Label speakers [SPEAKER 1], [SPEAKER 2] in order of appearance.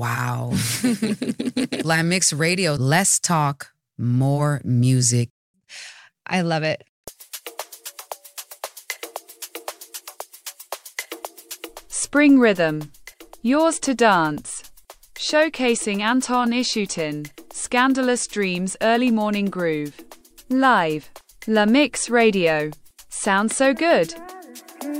[SPEAKER 1] Wow. La Mix Radio. Less talk, more music.
[SPEAKER 2] I love it.
[SPEAKER 3] Spring Rhythm. Yours to dance. Showcasing Anton Ishutin, Scandalous Dreams Early Morning Groove. Live. La Mix Radio. Sounds so good.